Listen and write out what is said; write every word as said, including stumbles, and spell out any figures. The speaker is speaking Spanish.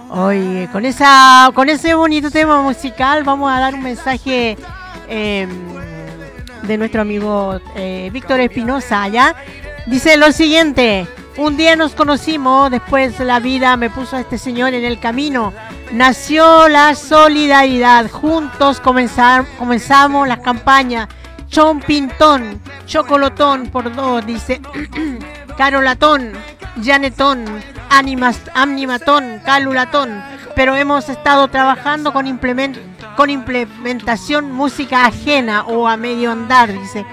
Oye, con esa, con ese bonito tema musical vamos a dar un mensaje eh, de nuestro amigo eh, Víctor Espinosa, ¿ya? Dice lo siguiente: un día nos conocimos, después la vida me puso a este señor en el camino. Nació la solidaridad, juntos comenzar, comenzamos las campañas. Chompintón, chocolotón por dos, dice Carolatón, Janetón, Animas, Animatón, Calulatón. Pero hemos estado trabajando con, implement, con implementación música ajena o a medio andar, dice.